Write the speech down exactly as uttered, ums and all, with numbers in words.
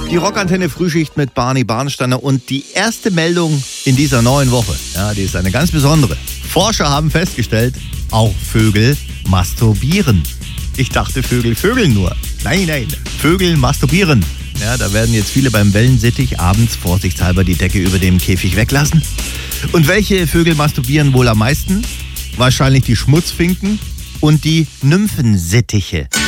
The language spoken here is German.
Die Rockantenne Frühschicht mit Barney Barnsteiner und die erste Meldung in dieser neuen Woche, ja, die ist eine ganz besondere. Forscher haben festgestellt, auch Vögel masturbieren. Ich dachte, Vögel vögeln nur. Nein, nein, Vögel masturbieren. Ja, da werden jetzt viele beim Wellensittich abends vorsichtshalber die Decke über dem Käfig weglassen. Und welche Vögel masturbieren wohl am meisten? Wahrscheinlich die Schmutzfinken und die Nymphensittiche.